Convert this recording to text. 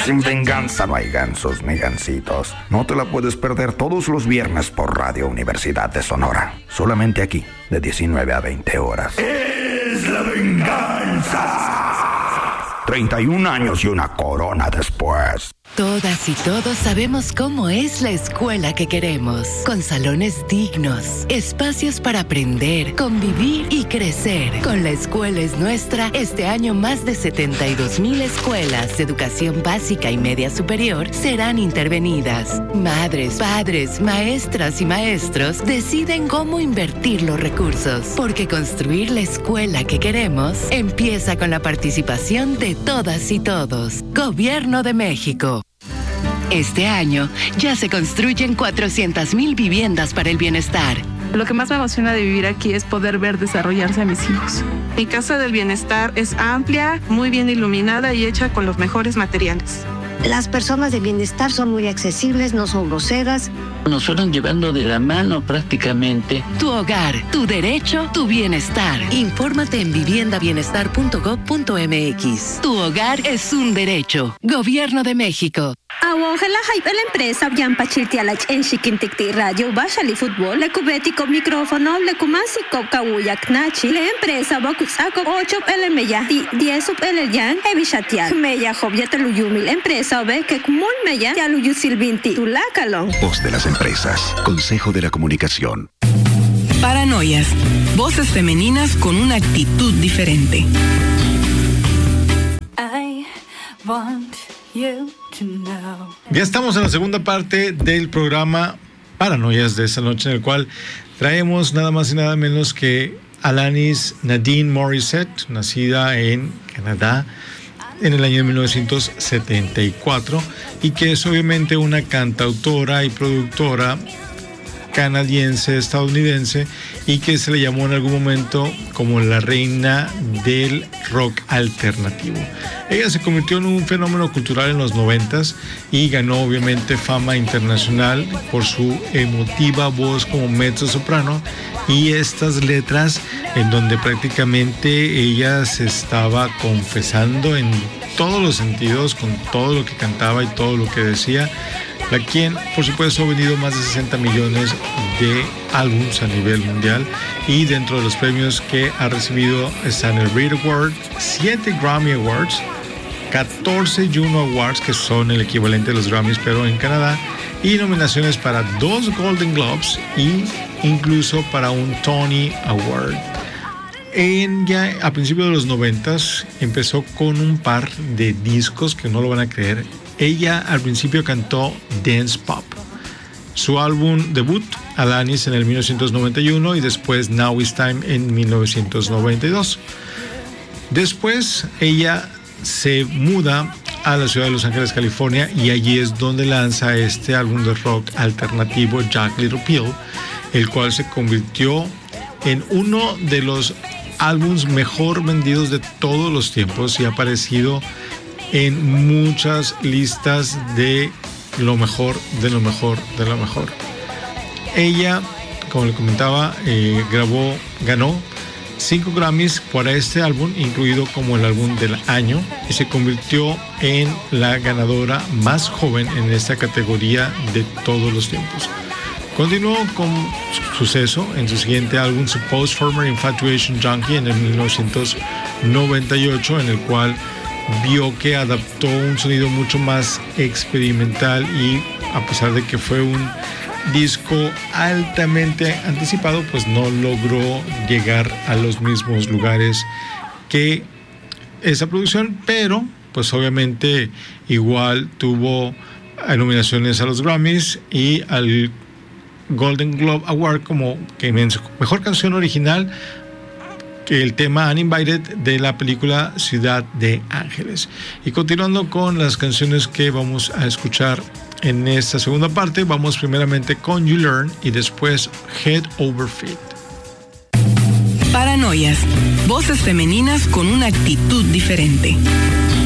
sin venganza no hay gansos ni gansitos. No te la puedes perder todos los viernes por Radio Universidad de Sonora. Solamente aquí, de 19 a 20 horas. ¡Es la venganza! 31 años y una corona después. Todas y todos sabemos cómo es la escuela que queremos, con salones dignos, espacios para aprender, convivir y crecer. Con La Escuela es Nuestra, este año más de 72,000 escuelas de educación básica y media superior serán intervenidas. Madres, padres, maestras y maestros deciden cómo invertir los recursos, porque construir la escuela que queremos empieza con la participación de todas y todos. Gobierno de México. Este año ya se construyen 400,000 viviendas para el bienestar. Lo que más me emociona de vivir aquí es poder ver desarrollarse a mis hijos. Mi casa del bienestar es amplia, muy bien iluminada y hecha con los mejores materiales. Las personas de bienestar son muy accesibles, no son groseras. Nos fueron llevando de la mano prácticamente. Tu hogar, tu derecho, tu bienestar. Infórmate en viviendabienestar.gov.mx. Tu hogar es un derecho. Gobierno de México. Awojela hype la empresa Yampa Chiltialach en Chiquinticti Radio Bashali Fútbol, le cubético micrófono, le cumásico Kawuyak Nachi, la empresa Bakusaco 8 LMya, 10 LYan, Evishatial, Meya Joviataluyumi, la empresa Obe que Kumul Meya, Yaluyu Silvinti, Tulacalon. Voz de las empresas, Consejo de la Comunicación. Paranoias, voces femeninas con una actitud diferente. I want you to know. Ya estamos en la segunda parte del programa Paranoias de esta noche, en el cual traemos nada más y nada menos que Alanis Nadine Morissette, nacida en Canadá en el año de 1974, y que es obviamente una cantautora y productora canadiense, estadounidense, y que se le llamó en algún momento como la reina del rock alternativo. Ella se convirtió en un fenómeno cultural en los 90s y ganó obviamente fama internacional por su emotiva voz como mezzosoprano y estas letras en donde prácticamente ella se estaba confesando en todos los sentidos con todo lo que cantaba y todo lo que decía, la quien por supuesto ha vendido más de 60 millones de álbumes a nivel mundial, y dentro de los premios que ha recibido están el Brit Award, 7 Grammy Awards, 14 Juno Awards, que son el equivalente a los Grammys pero en Canadá, y nominaciones para 2 Golden Globes y incluso para un Tony Award. Ya a principios de los 90s empezó con un par de discos que no lo van a creer. Ella al principio cantó dance pop. Su álbum debut, Alanis, en el 1991, y después Now Is Time en 1992. Después ella se muda a la ciudad de Los Ángeles, California, y allí es donde lanza este álbum de rock alternativo, Jagged Little Pill, el cual se convirtió en uno de los álbumes mejor vendidos de todos los tiempos y ha aparecido en muchas listas de lo mejor, de lo mejor, de lo mejor. Ella, como le comentaba, ganó 5 Grammys para este álbum, incluido como el álbum del año, y se convirtió en la ganadora más joven en esta categoría de todos los tiempos. Continuó con suceso en su siguiente álbum, Supposed Former Infatuation Junkie, en el 1998, en el cual vio que adaptó un sonido mucho más experimental, y a pesar de que fue un disco altamente anticipado, pues no logró llegar a los mismos lugares que esa producción, pero pues obviamente igual tuvo nominaciones a los Grammys y al Golden Globe Award como que mejor canción original, que el tema Uninvited de la película Ciudad de Ángeles. Y continuando con las canciones que vamos a escuchar en esta segunda parte, vamos primeramente con You Learn y después Head Over Feet. Paranoias, voces femeninas con una actitud diferente.